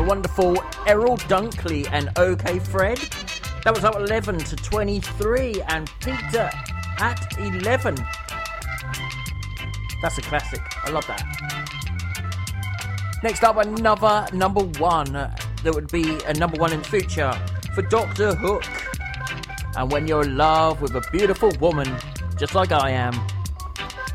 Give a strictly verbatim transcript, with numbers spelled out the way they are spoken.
the wonderful Errol Dunkley and OK Fred. That was up eleven to twenty-three, and Peter at eleven. That's a classic. I love that. Next up, another number one. Uh, that would be a number one in the future for Doctor Hook. And when you're in love with a beautiful woman, just like I am,